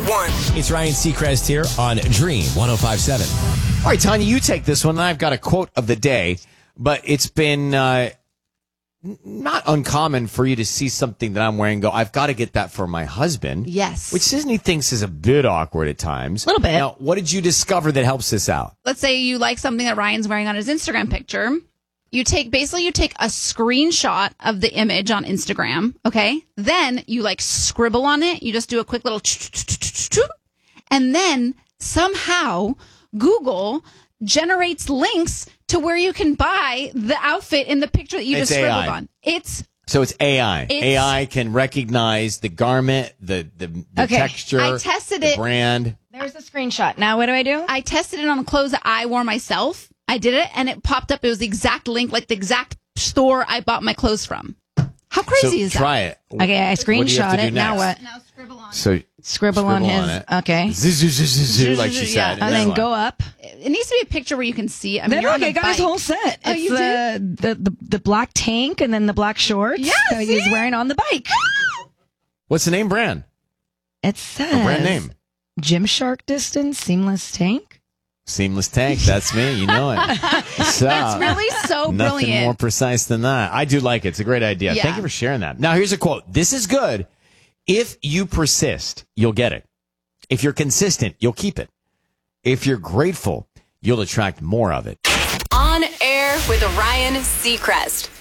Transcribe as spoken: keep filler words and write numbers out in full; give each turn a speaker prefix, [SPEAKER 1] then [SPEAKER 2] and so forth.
[SPEAKER 1] one.
[SPEAKER 2] It's Ryan Seacrest here on Dream one oh five point seven. All right, Tanya, you take this one. I've got a quote of the day, but it's been uh, not uncommon for you to see something that I'm wearing and go, I've got to get that for my husband.
[SPEAKER 3] Yes.
[SPEAKER 2] Which Disney thinks is a bit awkward at times.
[SPEAKER 3] A little bit.
[SPEAKER 2] Now, what did you discover that helps this out?
[SPEAKER 3] Let's say you like something that Ryan's wearing on his Instagram picture. You take, basically you take a screenshot of the image on Instagram, okay? Then you like scribble on it. You just do a quick little and then somehow Google generates links to where you can buy the outfit in the picture that you
[SPEAKER 2] It's
[SPEAKER 3] just scribbled
[SPEAKER 2] A I.
[SPEAKER 3] on. It's
[SPEAKER 2] So it's A I.
[SPEAKER 3] It's-
[SPEAKER 2] A I can recognize the garment, the the, the
[SPEAKER 4] Okay.
[SPEAKER 2] texture,
[SPEAKER 3] I tested
[SPEAKER 2] the
[SPEAKER 3] it.
[SPEAKER 2] brand.
[SPEAKER 4] There's the screenshot. Now what do I do?
[SPEAKER 3] I tested it on clothes that I wore myself. I did it, and it popped up. It was the exact link, like the exact store I bought my clothes from. How crazy
[SPEAKER 2] So
[SPEAKER 3] is
[SPEAKER 2] try
[SPEAKER 3] that?
[SPEAKER 2] it.
[SPEAKER 4] Okay, I
[SPEAKER 2] What do you have
[SPEAKER 4] screenshot
[SPEAKER 2] to do
[SPEAKER 4] it. Now
[SPEAKER 2] next?
[SPEAKER 4] what?
[SPEAKER 3] Now scribble on it.
[SPEAKER 2] So
[SPEAKER 4] Scribble, on his.
[SPEAKER 2] it.
[SPEAKER 4] Okay.
[SPEAKER 2] Zzz, zzz, zzz, zzz, zzz, like she
[SPEAKER 3] Yeah.
[SPEAKER 2] said.
[SPEAKER 4] And then go up.
[SPEAKER 3] It needs to be a picture where you can see. I mean,
[SPEAKER 4] Then,
[SPEAKER 3] you're on
[SPEAKER 4] okay,
[SPEAKER 3] a
[SPEAKER 4] got his
[SPEAKER 3] bike.
[SPEAKER 4] whole set.
[SPEAKER 3] Oh,
[SPEAKER 4] It's
[SPEAKER 3] you
[SPEAKER 4] the, the, the the black tank and then the black shorts
[SPEAKER 3] Yeah,
[SPEAKER 4] that he's
[SPEAKER 3] see?
[SPEAKER 4] wearing on the bike.
[SPEAKER 2] What's the name brand?
[SPEAKER 4] It says
[SPEAKER 2] The brand name.
[SPEAKER 4] Gymshark Distance Seamless Tank.
[SPEAKER 2] Seamless Tank. That's me. You know it. So,
[SPEAKER 3] That's really so
[SPEAKER 2] nothing
[SPEAKER 3] brilliant.
[SPEAKER 2] more precise than that. I do like it. It's a great idea.
[SPEAKER 3] Yeah.
[SPEAKER 2] Thank you for sharing that. Now, here's a quote. This is good. If you persist, you'll get it. If you're consistent, you'll keep it. If you're grateful, you'll attract more of it.
[SPEAKER 1] On air with Ryan Seacrest.